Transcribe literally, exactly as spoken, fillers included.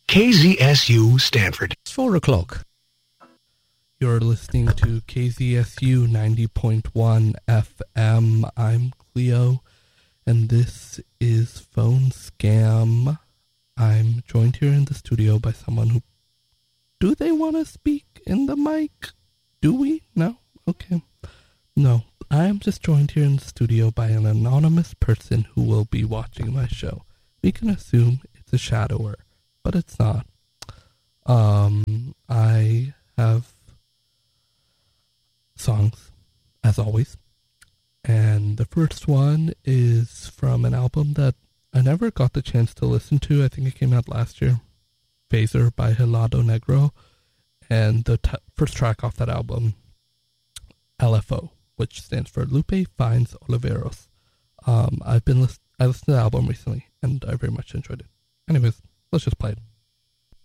K Z S U Stanford. It's four o'clock. You're listening to K Z S U ninety point one F M. I'm Cleo, and this is Phone Scam. I'm joined here in the studio by someone who... Do they want to speak in the mic? Do we? No? Okay. No, I am just joined here in the studio by an anonymous person who will be watching my show. We can assume it's a shadower, but it's not. Um, I have songs, as always. And the first one is from an album that I never got the chance to listen to. I think it came out last year. Phaser by Helado Negro. And the t- first track off that album, L F O, which stands for Lupe Finds Oliveros. Um, I've been list- I listened to the album recently, and I very much enjoyed it. Anyways, let's just play it.